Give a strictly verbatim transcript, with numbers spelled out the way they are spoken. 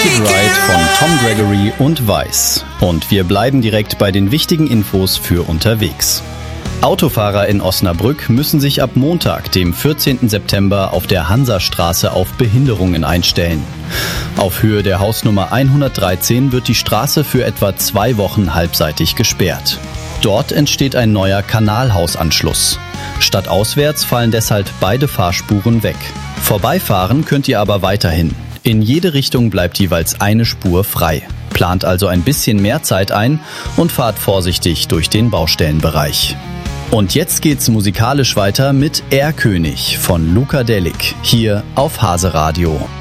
It Right von Tom Gregory und Weiß. Und wir bleiben direkt bei den wichtigen Infos für unterwegs. Autofahrer in Osnabrück müssen sich ab Montag, dem vierzehnten September, auf der Hansastraße auf Behinderungen einstellen. Auf Höhe der Hausnummer hundertdreizehn wird die Straße für etwa zwei Wochen halbseitig gesperrt. Dort entsteht ein neuer Kanalhausanschluss. Stadtauswärts fallen deshalb beide Fahrspuren weg. Vorbeifahren könnt ihr aber weiterhin. In jede Richtung bleibt jeweils eine Spur frei. Plant also ein bisschen mehr Zeit ein und fahrt vorsichtig durch den Baustellenbereich. Und jetzt geht's musikalisch weiter mit Erlkönig von Luka Delic, hier auf Hase Radio.